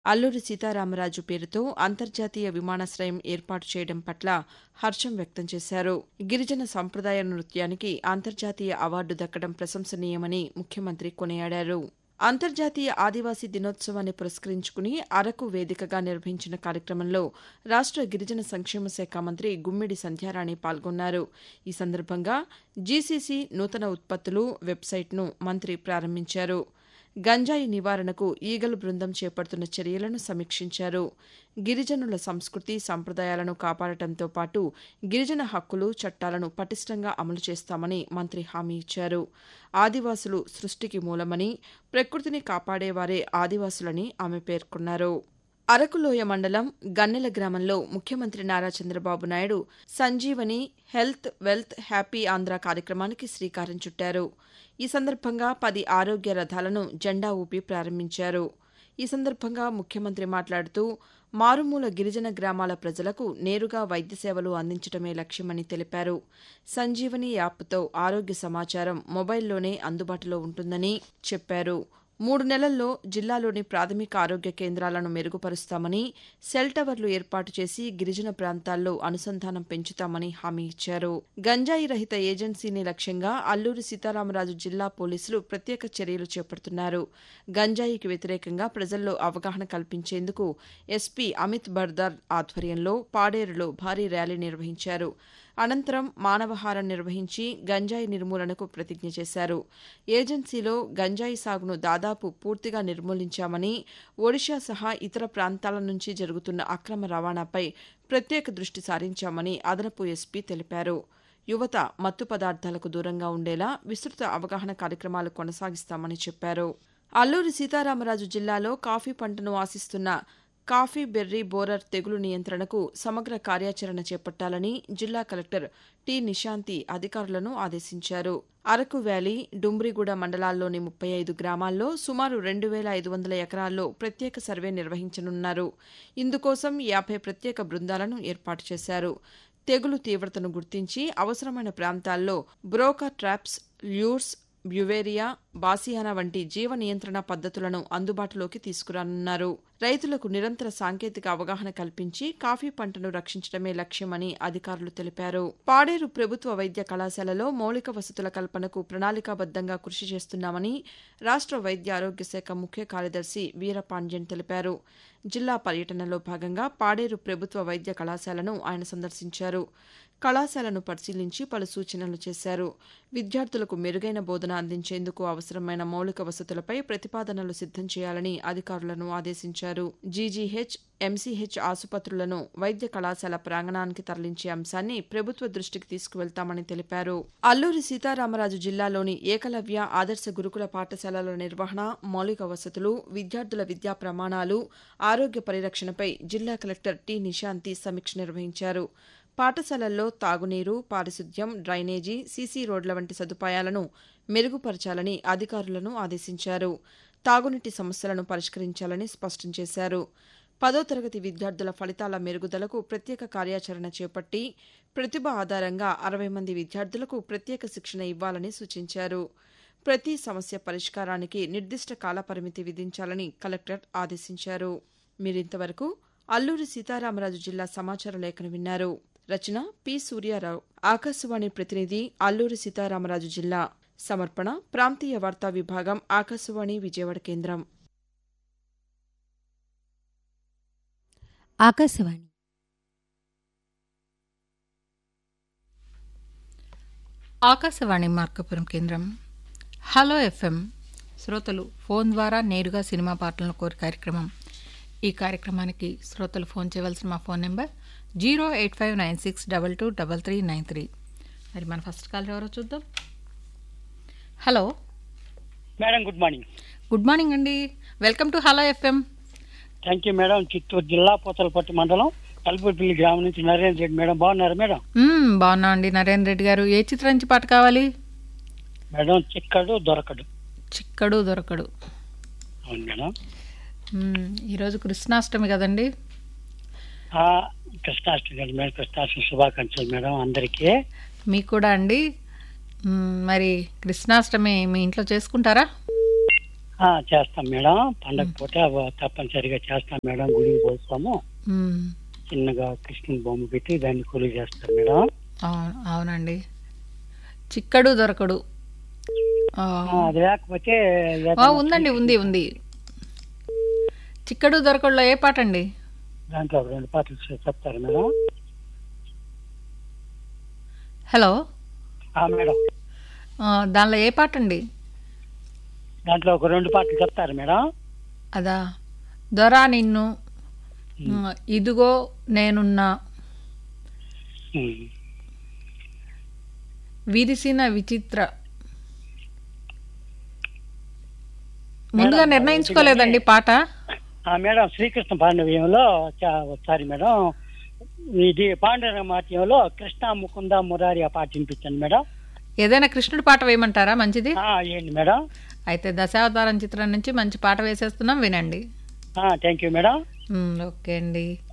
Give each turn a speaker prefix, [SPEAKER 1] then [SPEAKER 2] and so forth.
[SPEAKER 1] అల్లూరి సీతారామరాజు పేరుతో అంతర్జాతీయ విమానాశ్రయం ఏర్పాటు చేయడం పట్ల హర్షం వ్యక్తం చేశారు. గిరిజన సంప్రదాయ నృత్యానికి అంతర్జాతీయ అవార్డు దక్కడం ప్రశంసనీయమని ముఖ్యమంత్రి కొనియాడారు. అంతర్జాతీయ ఆదివాసీ దినోత్సవాన్ని పురస్కరించుకుని అరకు వేదికగా నిర్వహించిన కార్యక్రమంలో రాష్ట గిరిజన సంక్షేమ శాఖ మంత్రి గుమ్మిడి సంధ్యారాణి పాల్గొన్నారు. ఈ సందర్భంగా జీసీసీ నూతన ఉత్పత్తులు వెబ్సైట్ను మంత్రి ప్రారంభించారు. గంజాయి నివారణకు ఈగలు బృందం చేపడుతున్న చర్యలను సమీక్షించారు. గిరిజనుల సంస్కృతి సంప్రదాయాలను కాపాడటంతో పాటు గిరిజన హక్కులు చట్టాలను పటిష్టంగా అమలు చేస్తామని మంత్రి హామీ ఇచ్చారు. ఆదివాసులు సృష్టికి మూలమని, ప్రకృతిని కాపాడేవారే ఆదివాసులని ఆమె పేర్కొన్నారు. అరకులోయ మండలం గన్నెల గ్రామంలో ముఖ్యమంత్రి Nara Chandrababu Naidu Sanjeevani health wealth happy Andhra కార్యక్రమానికి శ్రీకారం చుట్టారు. ఈ సందర్భంగా 10 ఆరోగ్య రథాలను జెండా ఊపి ప్రారంభించారు. ఈ సందర్భంగా ముఖ్యమంత్రి మాట్లాడుతూ మారుమూల గిరిజన గ్రామాల ప్రజలకు నేరుగా వైద్య సేవలు అందించడమే లక్ష్యమని తెలిపారు. సంజీవని యాప్తో ఆరోగ్య సమాచారం మొబైల్లోనే అందుబాటులో ఉంటుందని చెప్పారు. 3 నెలల్లో జిల్లాలోని ప్రాథమిక ఆరోగ్య కేంద్రాలను మెరుగుపరుస్తామని, సెల్ టవర్లు ఏర్పాటు చేసి గిరిజన ప్రాంతాల్లో అనుసంధానం పెంచుతామని హామీ ఇచ్చారు. గంజాయి రహిత ఏజెన్సీని లక్ష్యంగా అల్లూరి సీతారామరాజు జిల్లా పోలీసులు ప్రత్యేక చర్యలు చేపడుతున్నారు. గంజాయికి వ్యతిరేకంగా ప్రజల్లో అవగాహన కల్పించేందుకు ఎస్పీ అమిత్ బర్దార్ ఆధ్వర్యంలో పాడేరులో భారీ ర్యాలీ నిర్వహించారు. అనంతరం మానవహారం నిర్వహించి గంజాయి నిర్మూలనకు ప్రతిజ్ఞ చేశారు. ఏజెన్సీలో గంజాయి సాగును దాదాపు పూర్తిగా నిర్మూలించామని, ఒడిషా సహా ఇతర ప్రాంతాల నుంచి జరుగుతున్న అక్రమ రవాణాపై ప్రత్యేక దృష్టి సారించామని అదనపు ఎస్పీ తెలిపారు. యువత మత్తు పదార్థాలకు దూరంగా ఉండేలా విస్తృత అవగాహన కార్యక్రమాలు కొనసాగిస్తామని చెప్పారు. అల్లూరి సీతారామరాజు జిల్లాలో కాఫీ పంటను ఆశిస్తున్న కాఫీ బెర్రీ బోరర్ తెగులు నియంత్రణకు సమగ్ర కార్యాచరణ చేపట్టాలని జిల్లా కలెక్టర్ టి నిశాంతి అధికారులను ఆదేశించారు. అరకు వ్యాలీ, డుమ్రిగూడ మండలాల్లోని 35 గ్రామాల్లో సుమారు 2,500 ఎకరాల్లో ప్రత్యేక సర్వే నిర్వహించనున్నారు. ఇందుకోసం 50 ప్రత్యేక బృందాలను ఏర్పాటు చేశారు. తెగులు తీవ్రతను గుర్తించి అవసరమైన ప్రాంతాల్లో బ్రోకా ట్రాప్స్, ల్యూర్స్, బ్యువేరియా, బాసియానా వంటి జీవ నియంత్రణ పద్ధతులను అందుబాటులోకి తీసుకురానున్నారు. రైతులకు నిరంతర సాంకేతిక అవగాహన కల్పించి కాఫీ పంటను రక్షించడమే లక్ష్యమని అధికారులు తెలిపారు. పాడేరు ప్రభుత్వ వైద్య కళాశాలలో మౌలిక వసతుల కల్పనకు ప్రణాళికాబద్దంగా కృషి చేస్తున్నామని రాష్ట్ర వైద్య ఆరోగ్య శాఖ ముఖ్య కార్యదర్శి వీరపాండ్యన్ తెలిపారు. జిల్లా పర్యటనలో భాగంగా పాడేరు ప్రభుత్వ వైద్య కళాశాలను ఆయన సందర్శించారు. కళాశాలను పరిశీలించి పలు సూచనలు చేశారు. విద్యార్థులకు మెరుగైన బోధన అందించేందుకు అవసరమైన మౌలిక వసతులపై ప్రతిపాదనలు సిద్దం చేయాలని అధికారులను ఆదేశించారు. జీజీహెచ్, ఎంసీహెచ్ ఆసుపత్రులను వైద్య కళాశాల ప్రాంగణానికి తరలించే అంశాన్ని ప్రభుత్వ దృష్టికి తీసుకువెళ్తామని తెలిపారు. అల్లూరి సీతారామరాజు జిల్లాలోని ఏకలవ్య ఆదర్శ గురుకుల పాఠశాలల నిర్వహణ, మౌలిక వసతులు, విద్యార్థుల విద్యా ప్రమాణాలు, ఆరోగ్య పరిరక్షణపై జిల్లా కలెక్టర్ టి నిశాంతి సమీక్ష నిర్వహించారు. పాఠశాలల్లో తాగునీరు, పారిశుద్ధ్యం, డ్రైనేజీ, సీసీ రోడ్ల వంటి సదుపాయాలను మెరుగుపరచాలని అధికారులను ఆదేశించారు. తాగునీటి సమస్యలను పరిష్కరించాలని స్పష్టం చేశారు. 10వ తరగతి విద్యార్థుల ఫలితాల మెరుగుదలకు ప్రత్యేక కార్యాచరణ చేపట్టి ప్రతిభ ఆధారంగా 60 మంది విద్యార్థులకు ప్రత్యేక శిక్షణ ఇవ్వాలని సూచించారు. ప్రతి సమస్య పరిష్కారానికి నిర్దిష్ట కాలపరిమితి విధించాలని కలెక్టర్ ఆదేశించారు. మీరింతవరకు అల్లూరి సీతారామరాజు జిల్లా సమాచార లేఖను విన్నారు. రచన పి. సూర్యారావు. ఆకాశవాణి ప్రతినిధి అల్లూరి సీతారామరాజు జిల్లా. సమర్పణ ప్రాంతీయ వార్తా విభాగం, ఆకాశవాణి విజయవాడ కేంద్రం.
[SPEAKER 2] ఆకాశవాణి
[SPEAKER 3] ఆకాశవాణి మార్కాపురం కేంద్రం. హలో ఎఫ్ఎం శ్రోతలు ఫోన్ ద్వారా నేరుగా సినిమా పాటలను కోరి కార్యక్రమం. ఈ కార్యక్రమానికి శ్రోతలు ఫోన్ చేయవలసిన మా ఫోన్ నెంబర్ 08596223393. మరి మన ఫస్ట్ కాల్ ఎవరో చూద్దాం. Hello
[SPEAKER 4] madam, good morning.
[SPEAKER 3] Good morning అండి. Welcome to hello FM.
[SPEAKER 4] Thank you madam. Chittoor జిల్లా పోతలపట్టు మండలం కల్పూర్పల్లి గ్రామం నుంచి నరేంద్ర రెడ్డి మేడం. బాగున్నారు మేడం?
[SPEAKER 3] బాగున్నా అండి నరేంద్ర రెడ్డి గారు. ఏ చిత్రం నుంచి పాట కావాలి
[SPEAKER 4] మేడం? చిక్కడు దొరకడు.
[SPEAKER 3] చిక్కడు దొరకడు.
[SPEAKER 4] అవును మేడం.
[SPEAKER 3] ఈరోజు కృష్ణాష్టమి కదండి.
[SPEAKER 4] కృష్ణాష్టమి కదా మేడం. కృష్ణాష్టమి శుభాకాంక్షలు మేడం అందరికీ.
[SPEAKER 3] మీకు కూడా అండి. మరి కృష్ణాష్టమి మీ ఇంట్లో చేసుకుంటారా?
[SPEAKER 4] చేస్తాం మేడం. పండగ పూట తప్పనిసరిగా చేస్తాం మేడం. గుడికి పోస్తాము,
[SPEAKER 3] మ్మ్.
[SPEAKER 4] చిన్నగా కృష్ణుని బొమ్మ పెట్టి దాన్ని కొలు చేస్తాం మేడం.
[SPEAKER 3] అవునండి. చిక్కడు దొరకడు.
[SPEAKER 4] అది లేకపోతే
[SPEAKER 3] ఉందండి, ఉంది. చిక్కడు దొరకడులో ఏ పాట అండి?
[SPEAKER 4] దాంట్లో 2 పాటలు చెప్తారు మేడం.
[SPEAKER 3] హలో,
[SPEAKER 4] మేడం
[SPEAKER 3] దానిలో ఏ పాట అండి?
[SPEAKER 4] దాంట్లో ఒక 2 పాటలు చెప్తారు మేడం.
[SPEAKER 3] అదా, దొరా నిన్ను, ఇదిగో నేనున్నా, విరిసిన విచిత్ర. ముందుగా నిర్ణయించుకోలేదండి పాట.
[SPEAKER 4] మేడం శ్రీకృష్ణ పాండవ్యంలో ఒకసారి మేడం, ఇది పాండరమాట్యంలో కృష్ణ ముకుంద మురారి ఆ పాట వినిపించండి మేడం.
[SPEAKER 3] ఏదైనా కృష్ణుడి పాట వేయమంటారా? మంచిది.
[SPEAKER 4] ఏంటి మేడం?
[SPEAKER 3] అయితే దశావతారం చిత్రం నుంచి మంచి పాట వేసేస్తున్నాం, వినండి.
[SPEAKER 4] Thank you madam.
[SPEAKER 3] ఓకే అండి.